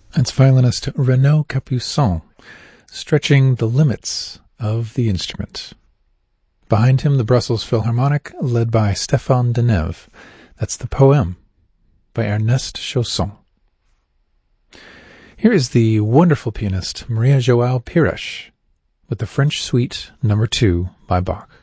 It's violinist Renaud Capuçon, stretching the limits of the instrument. Behind him, the Brussels Philharmonic, led by Stéphane Denève. That's the Poème by Ernest Chausson. Here is the wonderful pianist Maria João Pires with the French Suite No. 2 by Bach.